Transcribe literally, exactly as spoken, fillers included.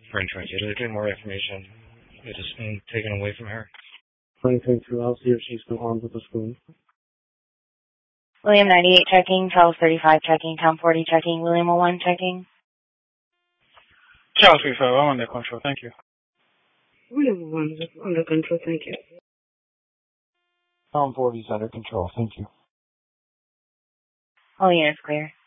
French twenty-two, did they get more information? It has been taken away from her. twenty twenty-two, I'll see if she's been armed with a spoon. William ninety-eight checking, Charles thirty-five checking, Tom forty checking, William one one checking. Charles thirty-five, I'm under control, thank you. William one is under control, thank you. Tom forty is under control, thank you. All units clear.